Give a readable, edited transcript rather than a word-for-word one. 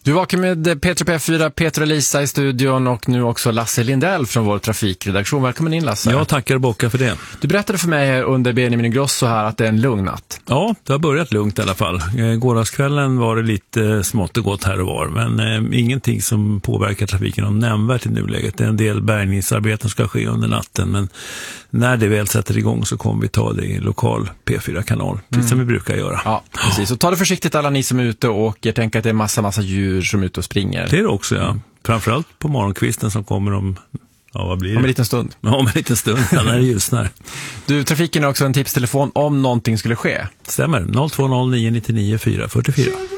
Du vakar med Peter P4, Peter och Lisa i studion och nu också Lasse Lindell från vår trafikredaktion. Välkommen in, Lasse. Jag tackar och bockar för det. Du berättade för mig under Benjamin Ingrosso här att det är en lugn natt. Ja, det har börjat lugnt i alla fall. Gårdagskvällen var det lite smått och gott här och var, men ingenting som påverkar trafiken om nämnvärt i nuläget. Det är en del bärgningsarbeten ska ske under natten, men när det väl sätter igång så kommer vi ta det i lokal P4-kanal, precis som vi brukar göra. Ja, precis. Och ta det försiktigt alla ni som är ute och åker. Tänk att det är massa djur som är ute och springer. Det är det också, ja. Framförallt på morgonkvisten som kommer om... Ja, vad blir det? Om en liten stund. Ja, om en liten stund, ja, när det ljusnar. Du, trafiken är också en tipstelefon om någonting skulle ske. Stämmer, 020 999 444.